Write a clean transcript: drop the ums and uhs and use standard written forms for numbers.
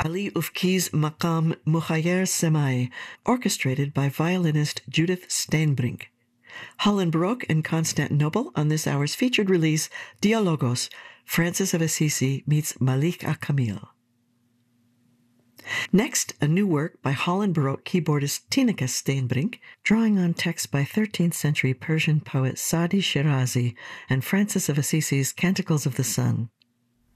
Ali Ufki's Maqam Mukhayer Semai, orchestrated by violinist Judith Steinbrink. Holland Baroque and Constantinople on this hour's featured release, Dialogos, Francis of Assisi meets Malika Kamil. Next, a new work by Holland Baroque keyboardist Tineke Steinbrink, drawing on texts by 13th century Persian poet Sadi Shirazi and Francis of Assisi's Canticles of the Sun.